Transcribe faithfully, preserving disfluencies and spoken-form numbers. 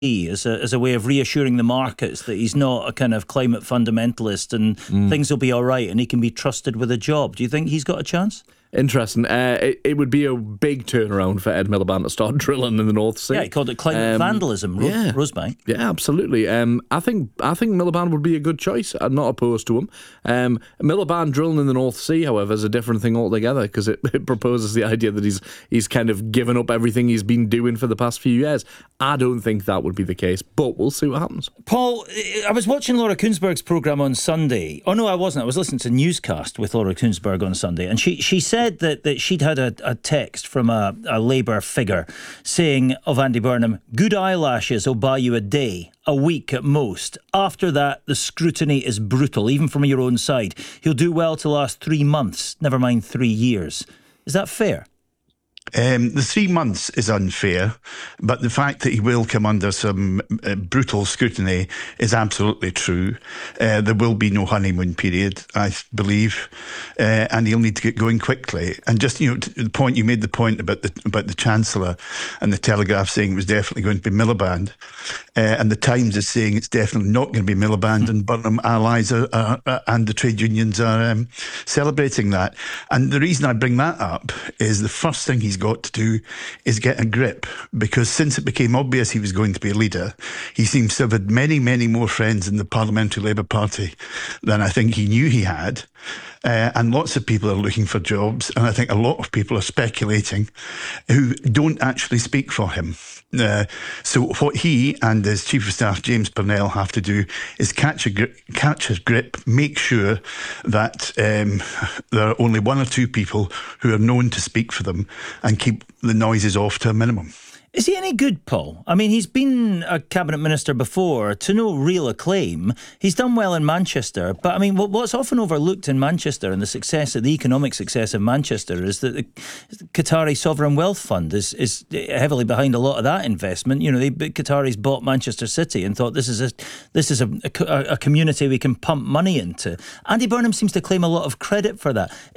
as a, as a way of reassuring the markets that he's not a kind of climate fundamentalist and mm. things will be all right and he can be trusted with a job. Do you think he's got a chance? Interesting. Uh, it, it would be a big turnaround for Ed Miliband to start drilling in the North Sea. Yeah, he called it climate um, vandalism, Ro- yeah. Rosebank. Yeah, absolutely. Um, I think I think Miliband would be a good choice. I'm not opposed to him. Um, Miliband drilling in the North Sea, however, is a different thing altogether because it, it proposes the idea that he's he's kind of given up everything he's been doing for the past few years. I don't think that would be the case, but we'll see what happens. Paul, I was watching Laura Kuenssberg's programme on Sunday. Oh, no, I wasn't. I was listening to Newscast with Laura Kuenssberg on Sunday, and she, she said that, that she'd had a, a text from a, a Labour figure saying of Andy Burnham, good eyelashes will buy you a day, a week at most. After that, the scrutiny is brutal, even from your own side. He'll do well to last three months, never mind three years. Is that fair? Um, the three months is unfair, but the fact that he will come under some uh, brutal scrutiny is absolutely true. Uh, there will be no honeymoon period, I believe, uh, and he'll need to get going quickly. And just, you know, to the point you made, the point about the about the Chancellor and the Telegraph saying it was definitely going to be Miliband, uh, and the Times is saying it's definitely not going to be Miliband, and Burnham allies are, are, are, and the trade unions are um, celebrating that. And the reason I bring that up is the first thing he's got to do is get a grip, because since it became obvious he was going to be a leader, he seems to have had many, many more friends in the Parliamentary Labour Party than I think he knew he had. Uh, and lots of people are looking for jobs, and I think a lot of people are speculating who don't actually speak for him. Uh, so what he and his Chief of Staff James Purnell have to do is catch a grip, catch his grip, make sure that um, there are only one or two people who are known to speak for them, and keep the noises off to a minimum. Is he any good, Paul? I mean, he's been a cabinet minister before to no real acclaim. He's done well in Manchester, but I mean, what's often overlooked in Manchester and the success, the economic success of Manchester, is that the Qatari Sovereign Wealth Fund is is heavily behind a lot of that investment. You know, the Qataris bought Manchester City and thought this is a this is a, a, a community we can pump money into. Andy Burnham seems to claim a lot of credit for that.